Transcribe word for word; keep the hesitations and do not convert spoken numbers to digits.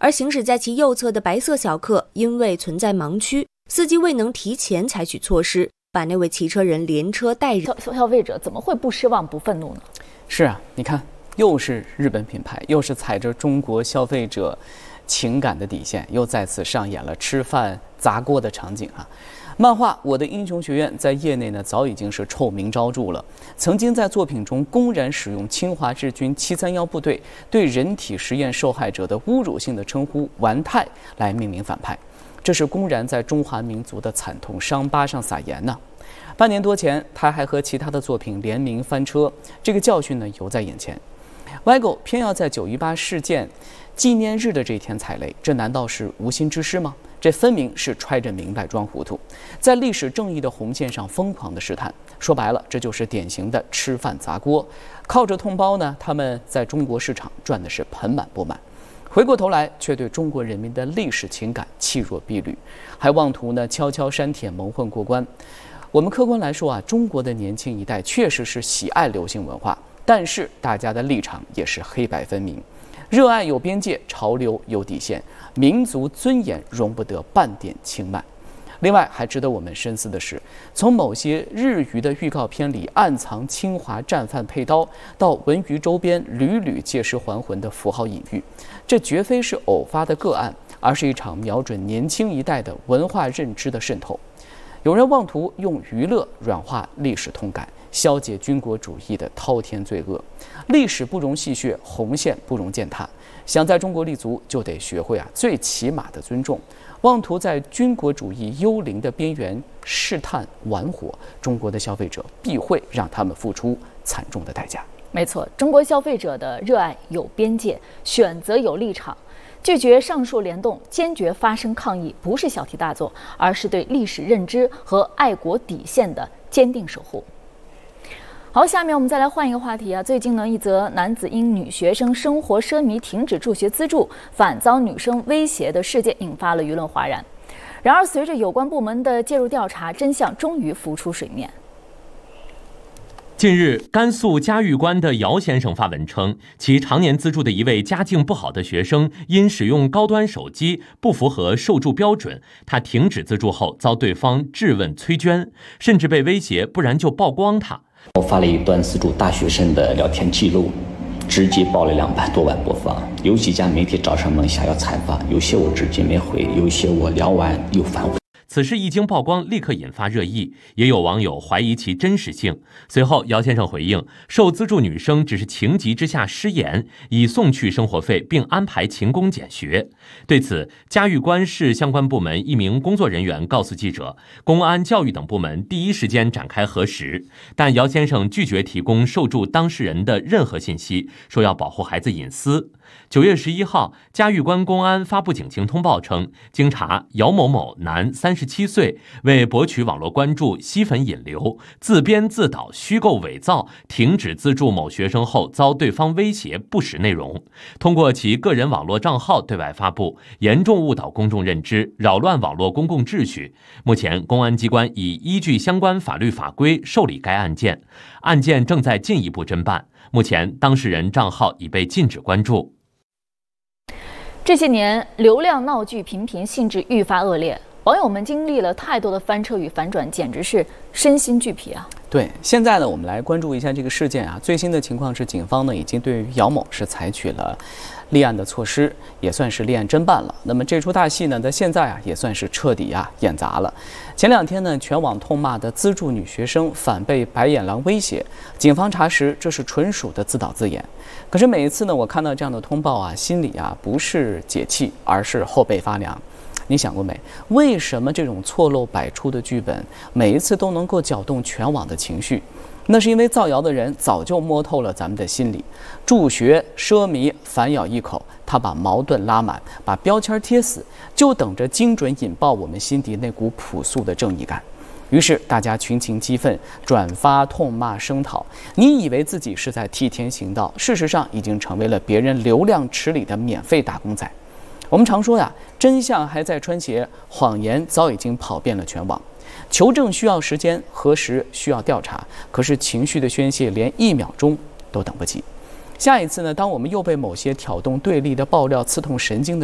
而行驶在其右侧的白色小客因为存在盲区，司机未能提前采取措施，把那位骑车人连车带人。 消消费者怎么会不失望不愤怒呢？ 是啊，你看，又是日本品牌，又是踩着中国消费者情感的底线，又再次上演了吃饭砸锅的场景啊！漫画《我的英雄学院》在业内呢早已经是臭名昭著了，曾经在作品中公然使用侵华日军七三一部队对人体实验受害者的侮辱性的称呼“顽泰”来命名反派，这是公然在中华民族的惨痛伤疤上撒盐呢。半年多前，他还和其他的作品联名翻车，这个教训呢犹在眼前。歪狗偏要在九一八事件纪念日的这一天踩雷，这难道是无心之失吗？这分明是揣着明白装糊涂，在历史正义的红线上疯狂的试探。说白了，这就是典型的吃饭砸锅。靠着通包呢，他们在中国市场赚的是盆满钵满，回过头来却对中国人民的历史情感弃若敝履，还妄图呢悄悄删帖蒙混过关。我们客观来说啊，中国的年轻一代确实是喜爱流行文化，但是大家的立场也是黑白分明。热爱有边界，潮流有底线，民族尊严容不得半点轻慢。另外，还值得我们深思的是，从某些日娱的预告片里暗藏侵华战犯配刀，到文娱周边屡屡借尸还魂的符号隐喻，这绝非是偶发的个案，而是一场瞄准年轻一代的文化认知的渗透。有人妄图用娱乐软化历史痛感，消解军国主义的滔天罪恶。历史不容戏谑，红线不容践踏。想在中国立足，就得学会啊最起码的尊重。妄图在军国主义幽灵的边缘试探玩火，中国的消费者必会让他们付出惨重的代价。 没错，中国消费者的热爱有边界，选择有立场。拒绝上述联动，坚决发声抗议，不是小题大做，而是对历史认知和爱国底线的坚定守护。好，下面我们再来换一个话题啊。最近呢，一则男子因女学生生活奢靡停止助学资助，反遭女生威胁的事件引发了舆论哗然。然而，随着有关部门的介入调查，真相终于浮出水面。 近日，甘肃嘉峪关的姚先生发文称，其常年资助的一位家境不好的学生因使用高端手机不符合受助标准，他停止资助后遭对方质问催捐，甚至被威胁不然就曝光他。 我发了一段资助大学生的聊天记录，直接爆了两百多万播放，有几家媒体找上门想要采访，有些我直接没回，有些我聊完又反悔。 此事一经曝光，立刻引发热议，也有网友怀疑其真实性。随后，姚先生回应，受资助女生只是情急之下失言，已送去生活费，并安排勤工俭学。对此，嘉峪关市相关部门一名工作人员告诉记者，公安、教育等部门第一时间展开核实，但姚先生拒绝提供受助当事人的任何信息，说要保护孩子隐私。九月十一号，嘉峪关公安发布警情通报称，经查，姚某某男，三十七岁，为博取网络关注、吸粉引流，自编自导、虚构伪造，停止资助某学生后，遭对方威胁不实内容，通过其个人网络账号对外发布，严重误导公众认知，扰乱网络公共秩序。目前，公安机关已依据相关法律法规受理该案件，案件正在进一步侦办。目前，当事人账号已被禁止关注。 这些年，流量闹剧频频，性质愈发恶劣，网友们经历了太多的翻车与反转，简直是身心俱疲啊！ 对，现在呢，我们来关注一下这个事件啊。最新的情况是，警方呢已经对于姚某是采取了立案的措施，也算是立案侦办了。那么这出大戏呢，在现在啊也算是彻底啊演砸了。前两天呢，全网痛骂的资助女学生反被白眼狼威胁，警方查实这是纯属的自导自演。可是每一次呢，我看到这样的通报啊，心里啊不是解气，而是后背发凉。你想过没？为什么这种错漏百出的剧本，每一次都能够搅动全网的情绪？那是因为造谣的人早就摸透了咱们的心理，助学奢靡反咬一口，他把矛盾拉满，把标签贴死，就等着精准引爆我们心底那股朴素的正义感。于是大家群情激愤，转发痛骂声讨。你以为自己是在替天行道，事实上已经成为了别人流量池里的免费打工仔。我们常说呀，真相还在穿鞋，谎言早已经跑遍了全网。求证需要时间，核实需要调查，可是情绪的宣泄连一秒钟都等不及。下一次呢，当我们又被某些挑动对立的爆料刺痛神经的